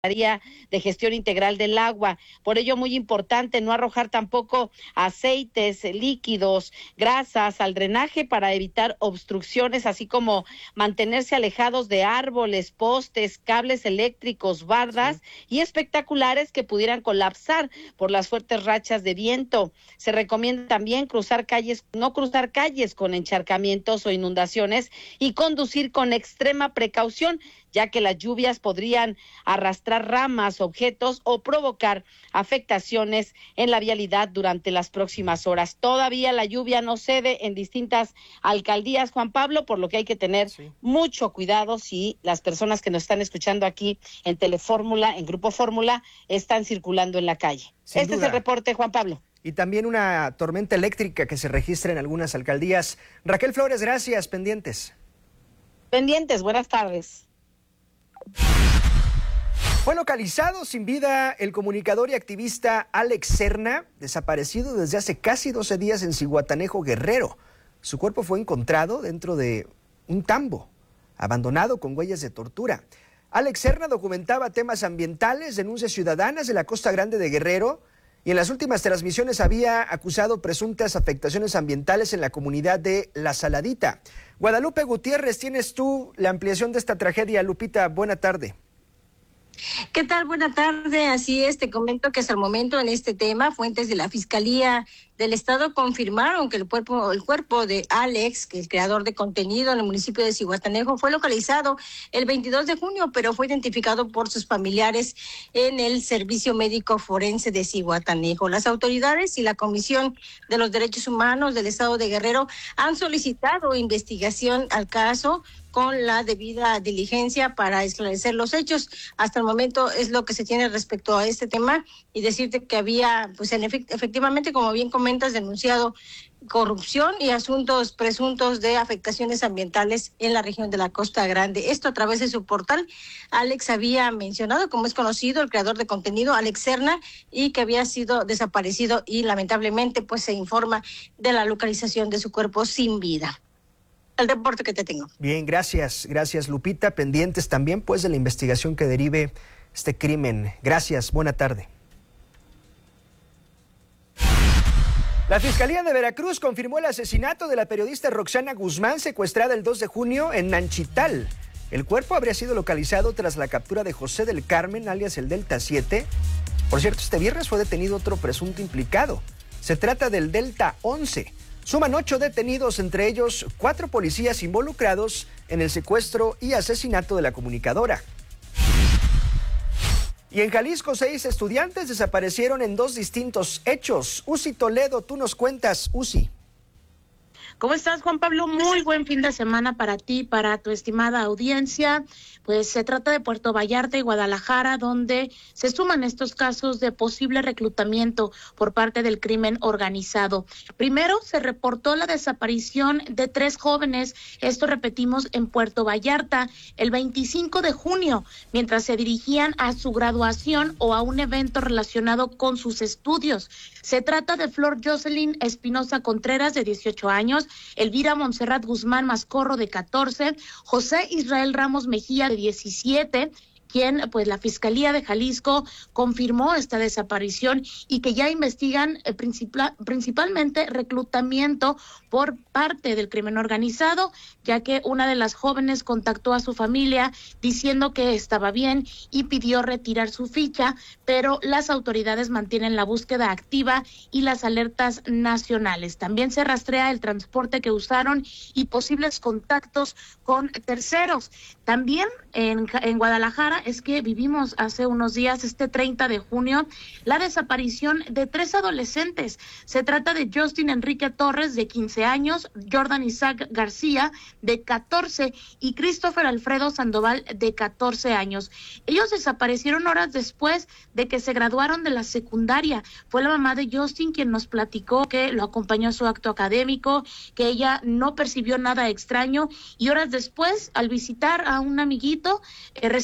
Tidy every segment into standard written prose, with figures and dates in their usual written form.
de Gestión Integral del Agua. Por ello, muy importante no arrojar tampoco aceites, líquidos, grasas al drenaje para evitar obstrucciones, así como mantenerse alejados de árboles, postes, cables eléctricos, bardas y espectaculares que pudieran colapsar por las fuertes rachas de viento. Se recomienda también no cruzar calles con encharcamientos o inundaciones y conducir con extrema precaución, ya que las lluvias podrían arrastrar ramas, objetos o provocar afectaciones en la vialidad durante las próximas horas. Todavía la lluvia no cede en distintas alcaldías, Juan Pablo, por lo que hay que tener mucho cuidado si las personas que nos están escuchando aquí en Telefórmula, en Grupo Fórmula, están circulando en la calle. Sin Este duda. es el reporte, Juan Pablo. Y también una tormenta eléctrica que se registra en algunas alcaldías. Raquel Flores, gracias, pendientes. Pendientes, buenas tardes. Fue localizado sin vida el comunicador y activista Alex Serna, desaparecido desde hace casi 12 días en Zihuatanejo, Guerrero. Su cuerpo fue encontrado dentro de un tambo, abandonado con huellas de tortura. Alex Serna documentaba temas ambientales, denuncias ciudadanas de la Costa Grande de Guerrero, y en las últimas transmisiones había acusado presuntas afectaciones ambientales en la comunidad de La Saladita. Guadalupe Gutiérrez, tienes tú la ampliación de esta tragedia. Lupita, buena tarde. ¿Qué tal? Buena tarde. Así es, te comento que hasta el momento en este tema, fuentes de la Fiscalía del Estado confirmaron que el cuerpo de Alex, que es creador de contenido en el municipio de Zihuatanejo, fue localizado el 22 de junio, pero fue identificado por sus familiares en el Servicio Médico Forense de Zihuatanejo. Las autoridades y la Comisión de los Derechos Humanos del Estado de Guerrero han solicitado investigación al caso con la debida diligencia para esclarecer los hechos. Hasta el momento es lo que se tiene respecto a este tema, y decirte que había, pues efectivamente, como bien comentas, denunciado corrupción y asuntos presuntos de afectaciones ambientales en la región de la Costa Grande. Esto a través de su portal. Alex había mencionado, como es conocido, el creador de contenido, Alex Serna, y que había sido desaparecido, y lamentablemente pues se informa de la localización de su cuerpo sin vida. El reporte que te tengo. Bien, gracias Lupita. Pendientes también pues de la investigación que derive este crimen. Gracias, buena tarde. La Fiscalía de Veracruz confirmó el asesinato de la periodista Roxana Guzmán, secuestrada el 2 de junio en Nanchital. El cuerpo habría sido localizado tras la captura de José del Carmen, alias el Delta 7. Por cierto, este viernes fue detenido otro presunto implicado. Se trata del Delta 11. Suman 8 detenidos, entre ellos 4 policías involucrados en el secuestro y asesinato de la comunicadora. Y en Jalisco, 6 estudiantes desaparecieron en 2 distintos hechos. Uzi Toledo, tú nos cuentas, Uzi. ¿Cómo estás, Juan Pablo? Muy buen fin de semana para ti, para tu estimada audiencia. Pues se trata de Puerto Vallarta y Guadalajara, donde se suman estos casos de posible reclutamiento por parte del crimen organizado. Primero se reportó la desaparición de 3 jóvenes, esto repetimos, en Puerto Vallarta, el 25 de junio, mientras se dirigían a su graduación o a un evento relacionado con sus estudios. Se trata de Flor Jocelyn Espinosa Contreras, de 18 años, Elvira Montserrat Guzmán Mascorro, de 14, José Israel Ramos Mejía, de 17, quien pues la Fiscalía de Jalisco confirmó esta desaparición y que ya investigan principalmente reclutamiento por parte del crimen organizado, ya que una de las jóvenes contactó a su familia diciendo que estaba bien y pidió retirar su ficha, pero las autoridades mantienen la búsqueda activa y las alertas nacionales. También se rastrea el transporte que usaron y posibles contactos con terceros. También en Guadalajara es que vivimos hace unos días, este 30 de junio, la desaparición de 3 adolescentes. Se trata de Justin Enrique Torres, de 15 años, Jordan Isaac García, de 14, y Christopher Alfredo Sandoval, de 14 años. Ellos desaparecieron horas después de que se graduaron de la secundaria. Fue la mamá de Justin quien nos platicó que lo acompañó a su acto académico, que ella no percibió nada extraño, y horas después, al visitar a un amiguito, recibió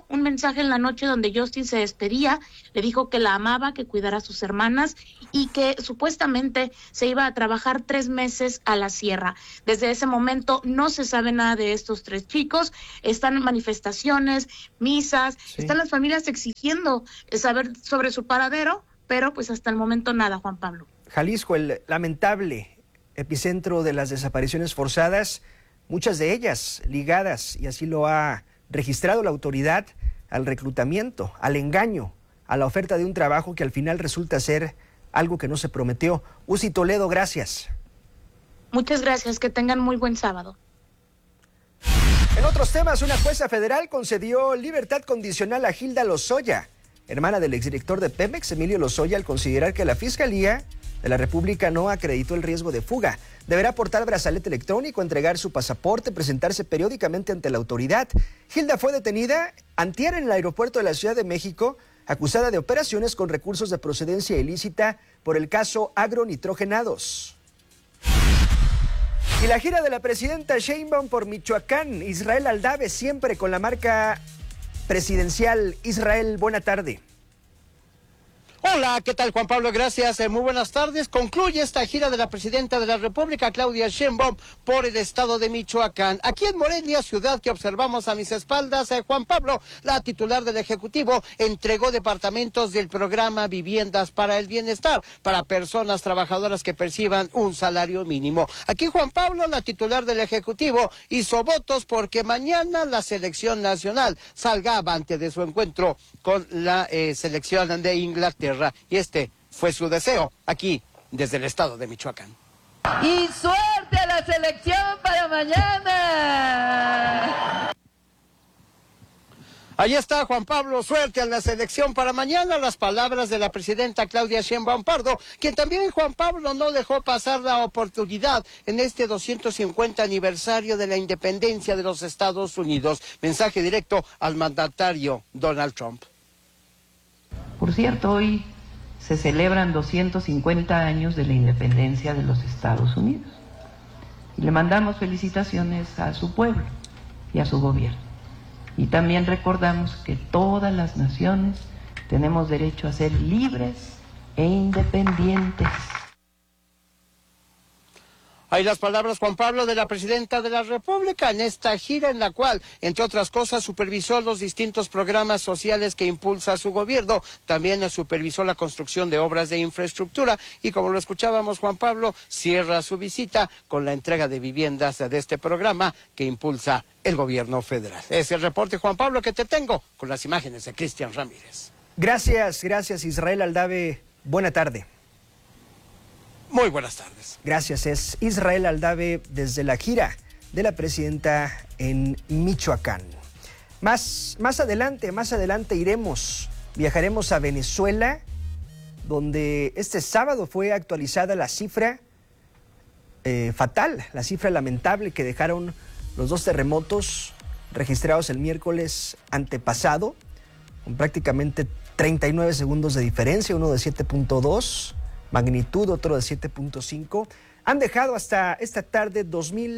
dejó un mensaje en la noche donde Justin se despedía, le dijo que la amaba, que cuidara a sus hermanas y que supuestamente se iba a trabajar 3 meses a la sierra. Desde ese momento no se sabe nada de estos 3 chicos, están en manifestaciones, misas, están las familias exigiendo saber sobre su paradero, pero pues hasta el momento nada, Juan Pablo. Jalisco, el lamentable epicentro de las desapariciones forzadas, muchas de ellas ligadas, y así lo ha registrado la autoridad, al reclutamiento, al engaño, a la oferta de un trabajo que al final resulta ser algo que no se prometió. Uzi Toledo, gracias. Muchas gracias, que tengan muy buen sábado. En otros temas, una jueza federal concedió libertad condicional a Hilda Lozoya, hermana del exdirector de Pemex, Emilio Lozoya, al considerar que la Fiscalía de la República no acreditó el riesgo de fuga. Deberá portar brazalete electrónico, entregar su pasaporte, presentarse periódicamente ante la autoridad. Hilda fue detenida antier en el aeropuerto de la Ciudad de México, acusada de operaciones con recursos de procedencia ilícita por el caso agronitrogenados. Y la gira de la presidenta Sheinbaum por Michoacán, Israel Aldave, siempre con la marca presidencial. Israel, buena tarde. Hola, ¿qué tal, Juan Pablo? Gracias, muy buenas tardes. Concluye esta gira de la presidenta de la República, Claudia Sheinbaum, por el estado de Michoacán. Aquí en Morelia, ciudad que observamos a mis espaldas, Juan Pablo, la titular del Ejecutivo, entregó departamentos del programa Viviendas para el Bienestar para personas trabajadoras que perciban un salario mínimo. Aquí, Juan Pablo, la titular del Ejecutivo, hizo votos porque mañana la selección nacional salga avante de su encuentro con la selección de Inglaterra. Y este fue su deseo aquí desde el estado de Michoacán. Y suerte a la selección para mañana. Ahí está, Juan Pablo, suerte a la selección para mañana. Las palabras de la presidenta Claudia Sheinbaum Pardo, quien también, Juan Pablo, no dejó pasar la oportunidad en este 250 aniversario de la independencia de los Estados Unidos. Mensaje directo al mandatario Donald Trump. Por cierto, hoy se celebran 250 años de la independencia de los Estados Unidos. Y le mandamos felicitaciones a su pueblo y a su gobierno. Y también recordamos que todas las naciones tenemos derecho a ser libres e independientes. Hay las palabras, Juan Pablo, de la presidenta de la República en esta gira en la cual, entre otras cosas, supervisó los distintos programas sociales que impulsa su gobierno. También supervisó la construcción de obras de infraestructura y, como lo escuchábamos, Juan Pablo cierra su visita con la entrega de viviendas de este programa que impulsa el gobierno federal. Es el reporte, Juan Pablo, que te tengo con las imágenes de Cristian Ramírez. Gracias, Israel Aldave. Buena tarde. Muy buenas tardes. Gracias, es Israel Aldave desde la gira de la presidenta en Michoacán. Más adelante viajaremos a Venezuela, donde este sábado fue actualizada la cifra fatal, la cifra lamentable que dejaron los 2 terremotos registrados el miércoles antepasado, con prácticamente 39 segundos de diferencia, uno de 7.2 magnitud, otro de 7.5, han dejado hasta esta tarde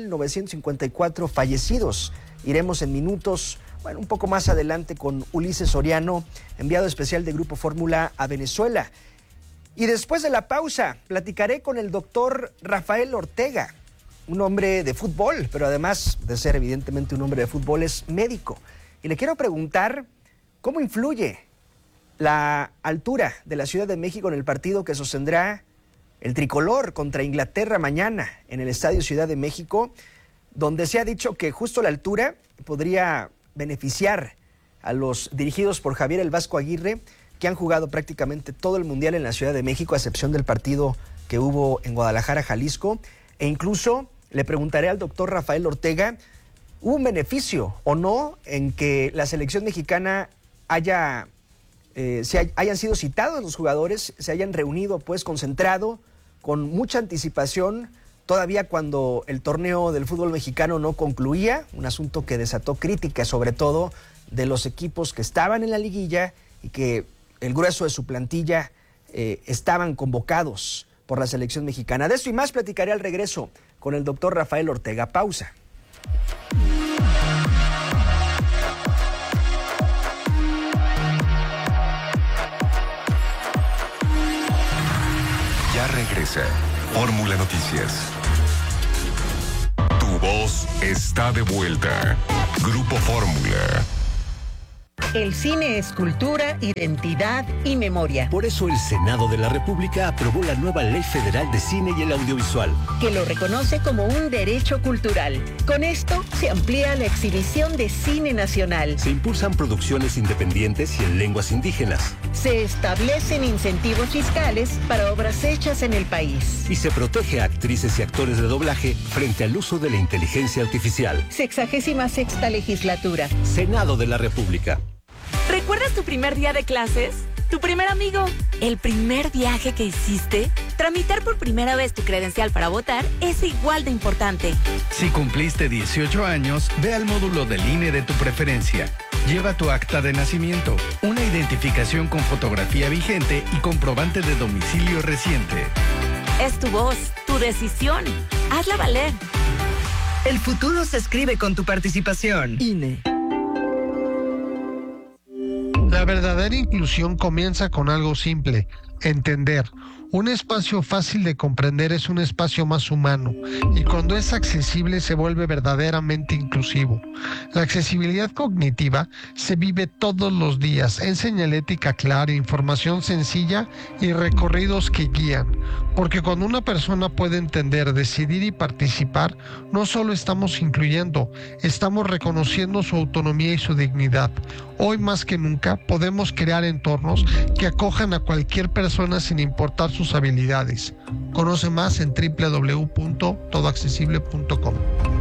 2.954 fallecidos. Iremos en minutos, un poco más adelante con Ulises Soriano, enviado especial de Grupo Fórmula a Venezuela. Y después de la pausa, platicaré con el doctor Rafael Ortega, un hombre de fútbol, pero además de ser evidentemente un hombre de fútbol, es médico. Y le quiero preguntar cómo influye la altura de la Ciudad de México en el partido que sostendrá el tricolor contra Inglaterra mañana en el Estadio Ciudad de México, donde se ha dicho que justo la altura podría beneficiar a los dirigidos por Javier El Vasco Aguirre, que han jugado prácticamente todo el Mundial en la Ciudad de México, a excepción del partido que hubo en Guadalajara, Jalisco. E incluso le preguntaré al doctor Rafael Ortega, ¿hubo un beneficio o no en que la selección mexicana hayan sido citados los jugadores, se hayan reunido, concentrado con mucha anticipación, todavía cuando el torneo del fútbol mexicano no concluía, un asunto que desató críticas, sobre todo de los equipos que estaban en la liguilla y que el grueso de su plantilla estaban convocados por la selección mexicana? De eso y más platicaré al regreso con el doctor Rafael Ortega. Pausa. regresa. Fórmula Noticias. Tu voz está de vuelta. Grupo Fórmula. El cine es cultura, identidad y memoria. Por eso el Senado de la República aprobó la nueva Ley Federal de Cine y el Audiovisual, que lo reconoce como un derecho cultural. Con esto se amplía la exhibición de cine nacional. Se impulsan producciones independientes y en lenguas indígenas. Se establecen incentivos fiscales para obras hechas en el país. Y se protege a actrices y actores de doblaje frente al uso de la inteligencia artificial. 66ª legislatura. Senado de la República. ¿Recuerdas tu primer día de clases? ¿Tu primer amigo? ¿El primer viaje que hiciste? Tramitar por primera vez tu credencial para votar es igual de importante. Si cumpliste 18 años, ve al módulo del INE de tu preferencia. Lleva tu acta de nacimiento, una identificación con fotografía vigente y comprobante de domicilio reciente. Es tu voz, tu decisión. Hazla valer. El futuro se escribe con tu participación. INE. La verdadera inclusión comienza con algo simple: entender. Un espacio fácil de comprender es un espacio más humano, y cuando es accesible se vuelve verdaderamente inclusivo. La accesibilidad cognitiva se vive todos los días en señalética clara, información sencilla y recorridos que guían. Porque cuando una persona puede entender, decidir y participar, no solo estamos incluyendo, estamos reconociendo su autonomía y su dignidad. Hoy más que nunca podemos crear entornos que acojan a cualquier persona sin importar sus habilidades. Conoce más en www.todoaccesible.com.